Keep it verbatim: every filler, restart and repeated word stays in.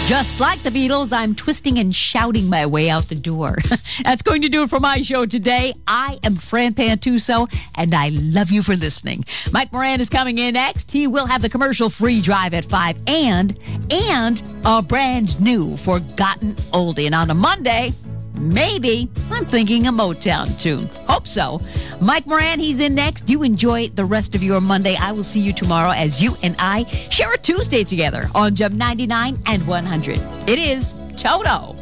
Just like the Beatles, I'm twisting and shouting my way out the door. That's going to do it for my show today. I am Fran Pantuso, and I love you for listening. Mike Moran is coming in next. He will have the commercial-free drive at five and, and a brand new Forgotten Oldie. And on a Monday, maybe I'm thinking a Motown tune. Hope so. Mike Moran, he's in next. You enjoy the rest of your Monday. I will see you tomorrow as you and I share a Tuesday together on J U M ninety-nine and one hundred. It is Toto.